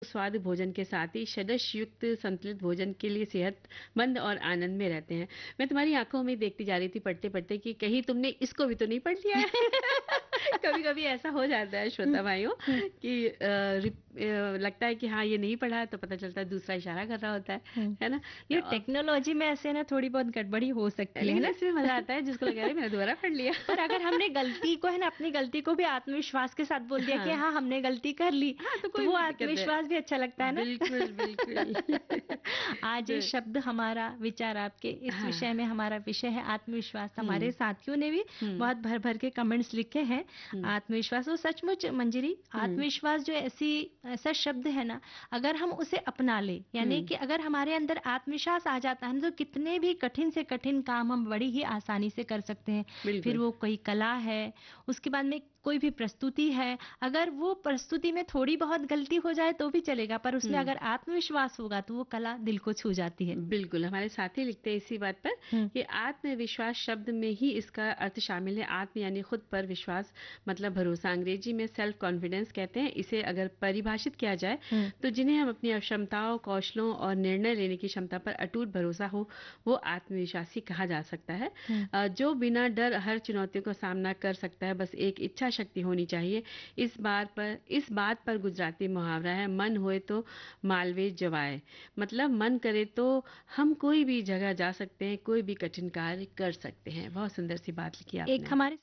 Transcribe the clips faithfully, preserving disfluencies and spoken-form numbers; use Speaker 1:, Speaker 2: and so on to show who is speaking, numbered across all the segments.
Speaker 1: स्वाद भोजन के साथ ही षड्ज युक्त संतुलित भोजन के लिए सेहतमंद और आनंद में रहते हैं। मैं तुम्हारी आंखों में देखती जा रही थी पढ़ते पढ़ते कि कहीं तुमने इसको भी तो नहीं पढ़ लिया है। कभी कभी ऐसा हो जाता है श्रोता भाइयों कि आ, आ, लगता है कि हाँ ये नहीं पढ़ा, तो पता चलता है दूसरा इशारा कर रहा होता है है ना।
Speaker 2: ये टेक्नोलॉजी में ऐसे ना थोड़ी बहुत गड़बड़ी हो सकती है ना,
Speaker 1: इसमें मजा आता है जिसको लगा रहे मैंने दोबारा पढ़ लिया।
Speaker 2: पर अगर हमने गलती को है ना, अपनी गलती को भी आत्मविश्वास के साथ बोल दिया हाँ, कि हाँ हमने गलती कर ली, हाँ, तो, तो वो आत्मविश्वास भी अच्छा लगता है ना।
Speaker 1: बिल्कुल बिल्कुल।
Speaker 2: आज ये शब्द हमारा विचार आपके इस हाँ, विषय में हमारा विषय है आत्मविश्वास। हमारे साथियों ने भी बहुत भर भर के कमेंट्स लिखे हैं आत्मविश्वास। वो सचमुच मंजरी, आत्मविश्वास जो ऐसी ऐसा शब्द है ना, अगर हम उसे अपना ले, यानी कि अगर हमारे अंदर आत्मविश्वास आ जाता है तो कितने भी कठिन से कठिन काम हम बड़ी ही आसानी से कर सकते हैं। फिर वो कोई कला है, उसके बाद में कोई भी प्रस्तुति है, अगर वो प्रस्तुति में थोड़ी बहुत गलती हो जाए तो भी चलेगा, पर उसमें अगर आत्मविश्वास होगा तो वो कला दिल को छू जाती है।
Speaker 1: बिल्कुल, हमारे साथी लिखते हैं इसी बात पर कि आत्मविश्वास शब्द में ही इसका अर्थ शामिल है। आत्म यानी खुद पर विश्वास, मतलब भरोसा, अंग्रेजी में सेल्फ कॉन्फिडेंस कहते हैं। इसे अगर परिभाषित किया जाए तो जिन्हें हम अपनी क्षमताओं, कौशलों और निर्णय लेने की क्षमता पर अटूट भरोसा हो, वो आत्मविश्वासी कहा जा सकता है। जो बिना डर हर चुनौतियों का सामना कर सकता है, बस एक इच्छा शक्ति होनी चाहिए। इस बात पर इस बात पर गुजराती मुहावरा है, मन होए तो मालवे जवाए, मतलब मन करे तो हम कोई भी जगह जा सकते हैं, कोई भी कठिन कार्य कर सकते हैं। बहुत सुंदर सी बात लिखी आपने।
Speaker 2: एक हमारे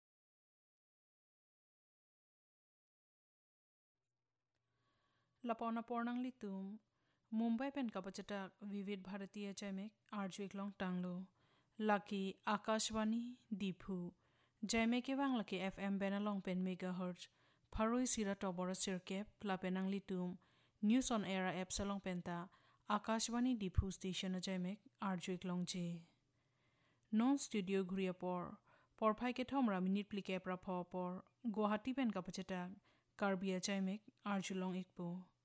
Speaker 3: लपौना पोर्नंगली तुम मुंबई पेन का बचटा विविध भारतीय जयमेक आरजू एक लॉन्ग टांगलो लाकी आकाशवाणी दीपू जयमे के वांग Laki F M बेनालोंग pen mega hertz फारोई सिरा टोबोरा सिरकेप लापेनांगली तुम news on era app Salong पेंता Akashvani Deepu station जयमेक आरजू एक लॉन्ग जे नॉन स्टूडियो घुरिया पर पर फाइ के थमरा मिनिट प्लिके प्रा पर गुवाहाटी पेन का बचटा कार्बिया जयमेक आरजू लॉन्ग एक पो